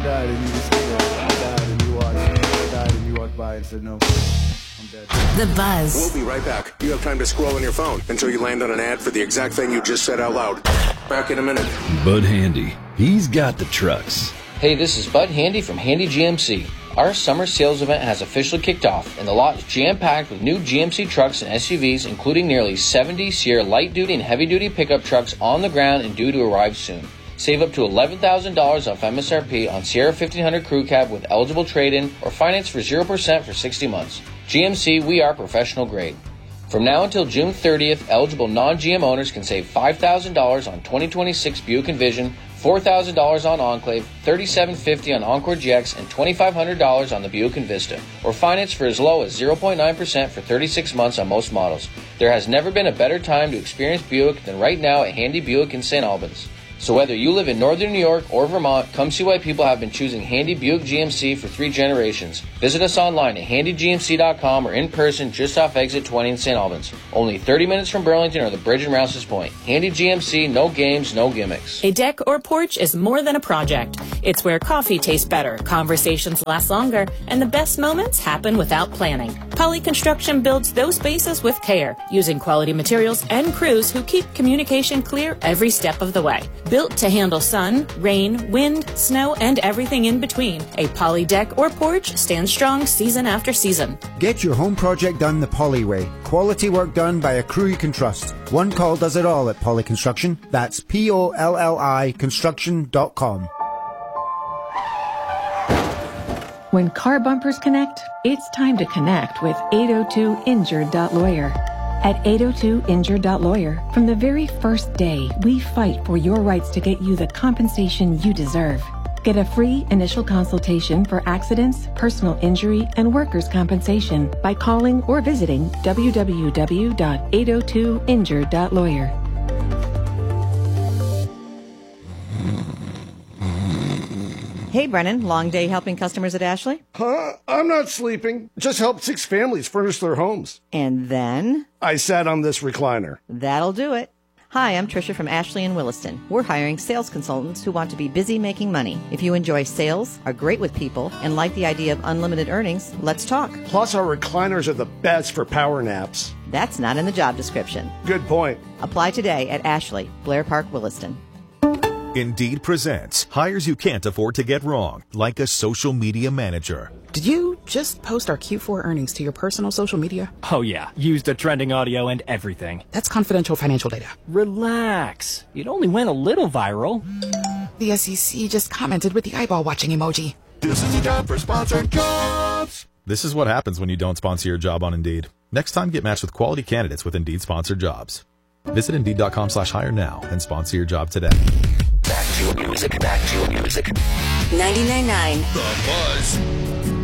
died and you just, I died and you watched. I died and you walked by and said, no, I'm dead. The Buzz. We'll be right back. You have time to scroll on your phone until you land on an ad for the exact thing you just said out loud. Back in a minute. Bud Handy. He's got the trucks. Hey, this is Bud Handy from Handy GMC. Our summer sales event has officially kicked off, and the lot is jam-packed with new GMC trucks and SUVs, including nearly 70 Sierra light-duty and heavy-duty pickup trucks on the ground and due to arrive soon. Save up to $11,000 off MSRP on Sierra 1500 Crew Cab with eligible trade-in or finance for 0% for 60 months. GMC, we are professional grade. From now until June 30th, eligible non-GM owners can save $5,000 on 2026 Buick Envision, $4,000 on Enclave, $3,750 on Encore GX, and $2,500 on the Buick Envista, or finance for as low as 0.9% for 36 months on most models. There has never been a better time to experience Buick than right now at Handy Buick in St. Albans. So whether you live in northern New York or Vermont, come see why people have been choosing Handy Buick GMC for 3 generations. Visit us online at handygmc.com or in person just off exit 20 in St. Albans. Only 30 minutes from Burlington or the bridge in Rouse's Point. Handy GMC, no games, no gimmicks. A deck or porch is more than a project. It's where coffee tastes better, conversations last longer, and the best moments happen without planning. Poly Construction builds those spaces with care, using quality materials and crews who keep communication clear every step of the way. Built to handle sun, rain, wind, snow, and everything in between, a Poly deck or porch stands strong season after season. Get your home project done the Poly way. Quality work done by a crew you can trust. One call does it all at Poly Construction. That's POLLI construction.com. When car bumpers connect, it's time to connect with 802-INJURED.lawyer. At 802-INJURED.lawyer, from the very first day, we fight for your rights to get you the compensation you deserve. Get a free initial consultation for accidents, personal injury, and workers' compensation by calling or visiting www.802injured.lawyer. Hey, Brennan, long day helping customers at Ashley? Huh? I'm not sleeping. Just helped 6 families furnish their homes. And then? I sat on this recliner. That'll do it. Hi, I'm Tricia from Ashley and Williston. We're hiring sales consultants who want to be busy making money. If you enjoy sales, are great with people, and like the idea of unlimited earnings, let's talk. Plus, our recliners are the best for power naps. That's not in the job description. Good point. Apply today at Ashley, Blair Park, Williston. Indeed presents hires you can't afford to get wrong, like a social media manager. Did you just post our Q4 earnings to your personal social media? Oh yeah, used the trending audio and everything. That's confidential financial data. Relax. It only went a little viral. The SEC just commented with the eyeball watching emoji. This is a job for sponsored jobs. This is what happens when you don't sponsor your job on Indeed. Next time, get matched with quality candidates with Indeed sponsored jobs. Visit Indeed.com/hire now and sponsor your job today. Back to your music. 99.9 The Buzz.